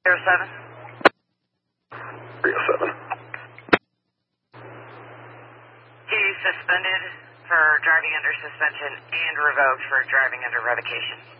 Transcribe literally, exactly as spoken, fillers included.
seven? three oh seven. He's suspended for driving under suspension and revoked for driving under revocation.